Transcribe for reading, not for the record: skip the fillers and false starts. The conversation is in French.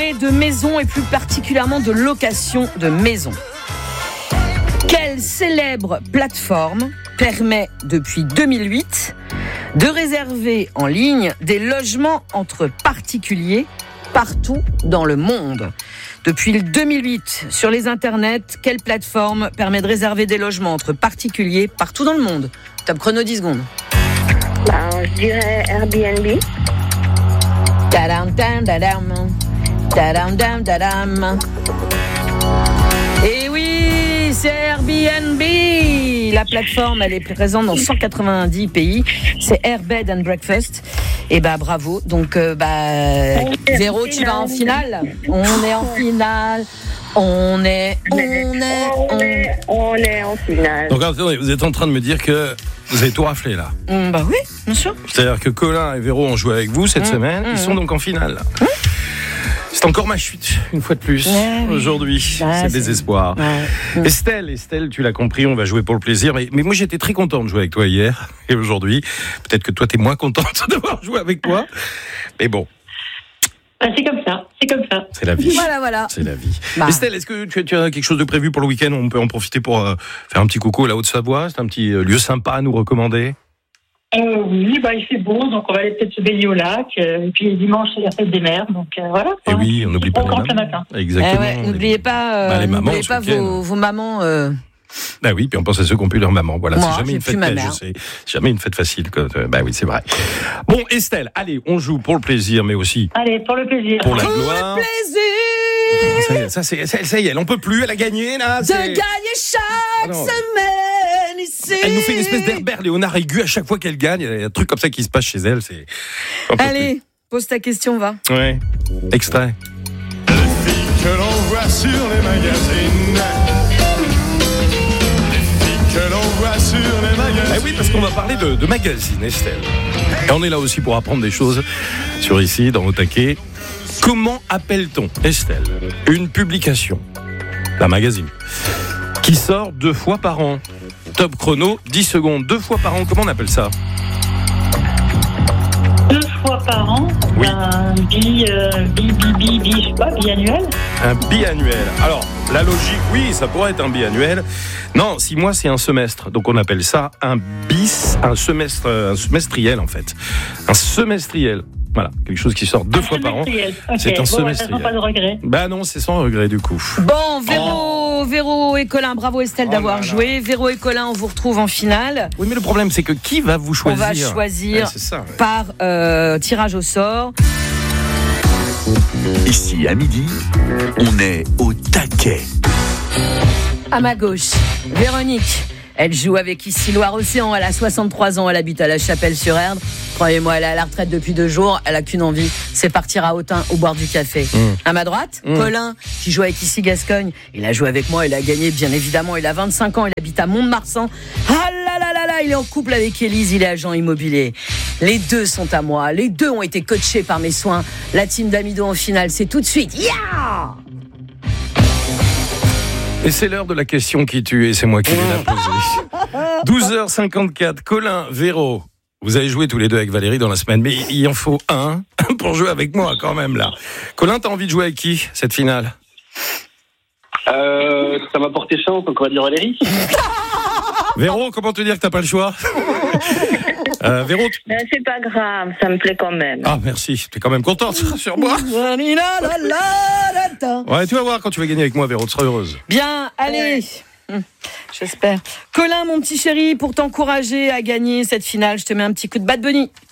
parler de maisons et plus particulièrement de location de maisons. Quelle célèbre plateforme permet depuis 2008 de réserver en ligne des logements entre particuliers partout dans le monde? Depuis le 2008, sur les internets, quelle plateforme permet de réserver des logements entre particuliers partout dans le monde? Top chrono 10 secondes. Je dirais Airbnb. Tadam, tadam, tadam. Tadam, tadam, tadam. Et oui, c'est Airbnb. La plateforme, elle est présente dans 190 pays. C'est Air Bed and Breakfast. Et bravo. Donc, Véro, tu vas en finale. On est en finale. On est en finale. Donc attendez, vous êtes en train de me dire que vous avez tout raflé là. Oui, bien sûr. C'est-à-dire que Colin et Véro ont joué avec vous cette semaine. Ils sont donc en finale. C'est encore ma chute, une fois de plus, aujourd'hui. C'est désespoir. Ouais. Estelle, tu l'as compris, on va jouer pour le plaisir. Mais moi, j'étais très content de jouer avec toi hier et aujourd'hui. Peut-être que toi, t'es moins contente d'avoir joué avec moi. Mais bon. C'est comme ça. C'est la vie. Voilà. C'est la vie. Estelle, est-ce que tu as quelque chose de prévu pour le week-end? On peut en profiter pour faire un petit coucou à la Haute-Savoie. C'est un petit lieu sympa à nous recommander. Oui, il fait beau, donc on va aller peut-être se baigner au lac. Et puis dimanche, c'est la fête des mères, donc voilà. Et oui, on n'oublie pas les mamans. Matin. Exactement. N'oubliez pas, vos mamans. Oui, puis on pense à ceux qui ont pu leur maman. Voilà, moi, c'est jamais une fête facile. Je sais, c'est jamais une fête facile. Oui, c'est vrai. Bon, Estelle, allez, on joue pour le plaisir, mais aussi. Allez, pour le plaisir. Pour la gloire. Pour le plaisir. Ça y est, elle en peut plus, elle a gagné là. De gagner chaque semaine ici. Elle nous fait une espèce d'Herbert Léonard aigu à chaque fois qu'elle gagne. Il y a un truc comme ça qui se passe chez elle. Allez, pose ta question, va. Ouais. Extrait. Les filles que l'on voit sur les magazines. Que l'on voit sur les magazines. Oui, parce qu'on va parler de magazines, Estelle. Et on est là aussi pour apprendre des choses sur ici, dans Au Taquet. Comment appelle-t-on, Estelle, une publication d'un magazine qui sort 2 fois par an? Top chrono, 10 secondes. 2 fois par an, comment on appelle ça? 2 fois par an. Oui. Un je sais pas, biannuel. Un biannuel. Alors, la logique, oui, ça pourrait être un biannuel. Non, 6 mois, c'est un semestre. Donc, on appelle ça un semestriel, en fait. Un semestriel. Voilà, quelque chose qui sort 2 fois par an. Okay. C'est un semestriel. Pas de regret. Non, c'est sans regret, du coup. Bon, Véro et Colin, bravo Estelle d'avoir joué. Véro et Colin, on vous retrouve en finale. Oui, mais le problème, c'est que qui va vous choisir? On va choisir par tirage au sort. Ici, à midi, on est au taquet. À ma gauche, Véronique. Elle joue avec ici Loire-Océan. Elle a 63 ans. Elle habite à La Chapelle-sur-Erdre. Croyez-moi, elle est à la retraite depuis 2 jours. Elle a qu'une envie, c'est partir à Autun au boire du café. À ma droite, Colin, qui joue avec ici Gascogne. Il a joué avec moi. Il a gagné, bien évidemment. Il a 25 ans. Il habite à Mont-de-Marsan. Ah là là là là, il est en couple avec Élise. Il est agent immobilier. Les 2 sont à moi. Les 2 ont été coachés par mes soins. La team d'Amido en finale, c'est tout de suite. Yeah! Et c'est l'heure de la question qui tue, et c'est moi qui vais la poser. 12h54, Colin, Véro, vous avez joué tous les 2 avec Valérie dans la semaine, mais il en faut un pour jouer avec moi quand même là. Colin, t'as envie de jouer avec qui, cette finale? Ça m'a porté chance, donc on va dire Valérie. Véro, comment te dire que t'as pas le choix? Véro, C'est pas grave, ça me plaît quand même. Ah, merci, t'es quand même contente sur moi. Ouais, tu vas voir quand tu vas gagner avec moi, Véro, tu seras heureuse. Bien, allez. J'espère. Colin, mon petit chéri, pour t'encourager à gagner cette finale, je te mets un petit coup de Bad Bunny.